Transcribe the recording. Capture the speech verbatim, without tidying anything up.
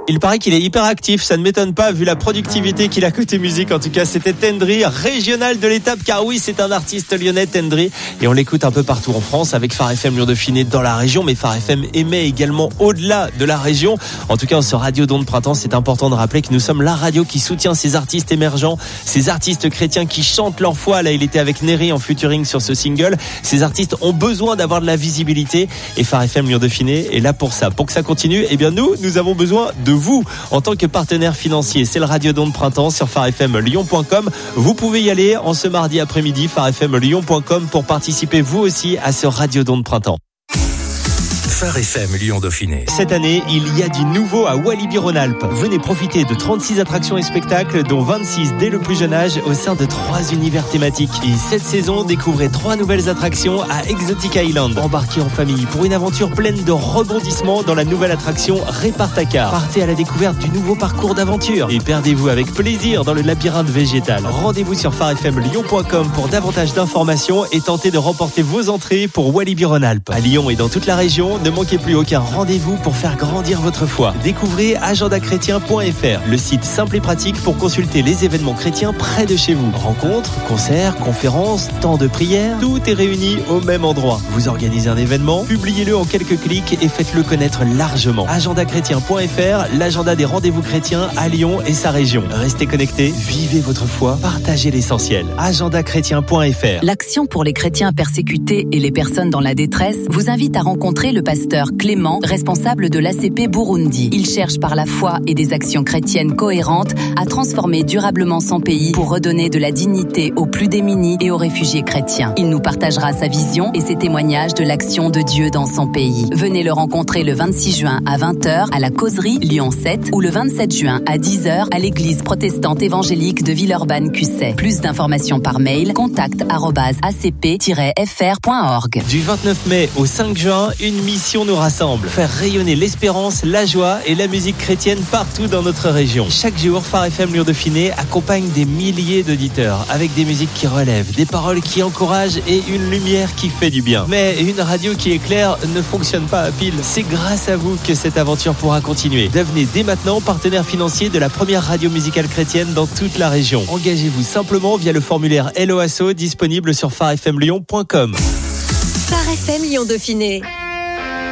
Il paraît qu'il est hyper actif, ça ne m'étonne pas vu la productivité qu'il a côté musique. En tout cas, c'était Tendry, régional de l'étape, car oui, c'est un artiste lyonnais, Tendry, et on l'écoute un peu partout en France avec Phare F M Lyon Dauphiné dans la région, mais Phare F M émet également au-delà de la région. En tout cas, en ce Radio Don de Printemps, c'est important de rappeler que nous sommes la radio qui soutient ces artistes émergents, ces artistes chrétiens qui chantent leur foi. Là, il était avec Nery en featuring sur ce single. Ces artistes ont besoin d'avoir de la visibilité, et Phare F M Lyon Dauphiné est là pour ça. Pour que ça continue, eh bien nous, nous avons besoin de vous en tant que partenaire financier. C'est le Radio Don de Printemps sur phare f m lyon point com. Vous pouvez y aller en ce mardi après-midi, phare f m lyon point com, pour participer vous aussi à ce Radio Don de Printemps. Phare F M Lyon Dauphiné. Cette année, il y a du nouveau à Walibi-Rhône-Alpes. Venez profiter de trente-six attractions et spectacles, dont vingt-six dès le plus jeune âge, au sein de trois univers thématiques. Et cette saison, découvrez trois nouvelles attractions à Exotic Island. Embarquez en famille pour une aventure pleine de rebondissements dans la nouvelle attraction Répartacar. Partez à la découverte du nouveau parcours d'aventure et perdez-vous avec plaisir dans le labyrinthe végétal. Rendez-vous sur phare f m lyon point com pour davantage d'informations et tentez de remporter vos entrées pour Walibi-Rhône-Alpes. À Lyon et dans toute la région, ne manquez plus aucun rendez-vous pour faire grandir votre foi. Découvrez agenda chrétien point f r, le site simple et pratique pour consulter les événements chrétiens près de chez vous. Rencontres, concerts, conférences, temps de prière, tout est réuni au même endroit. Vous organisez un événement, publiez-le en quelques clics et faites-le connaître largement. agenda chrétien point f r, l'agenda des rendez-vous chrétiens à Lyon et sa région. Restez connectés, vivez votre foi, partagez l'essentiel. agenda chrétien point f r. L'Action pour les chrétiens persécutés et les personnes dans la détresse vous invite à rencontrer le pasteur Clément, responsable de l'A C P Burundi. Il cherche par la foi et des actions chrétiennes cohérentes à transformer durablement son pays pour redonner de la dignité aux plus démunis et aux réfugiés chrétiens. Il nous partagera sa vision et ses témoignages de l'action de Dieu dans son pays. Venez le rencontrer le vingt-six juin à vingt heures à la Causerie Lyon sept ou le vingt-sept juin à dix heures à l'église protestante évangélique de Villeurbanne-Cusset. Plus d'informations par mail, contact arobase a c p tiret f r point org. Du vingt-neuf mai au cinq juin, une mission nous rassemble. Faire rayonner l'espérance, la joie et la musique chrétienne partout dans notre région. Chaque jour, Phare F M Lyon Dauphiné accompagne des milliers d'auditeurs avec des musiques qui relèvent, des paroles qui encouragent et une lumière qui fait du bien. Mais une radio qui éclaire ne fonctionne pas à pile. C'est grâce à vous que cette aventure pourra continuer. Devenez dès maintenant partenaire financier de la première radio musicale chrétienne dans toute la région. Engagez-vous simplement via le formulaire Hello Asso disponible sur phare f m lyon point com. Phare F M Lyon Dauphiné.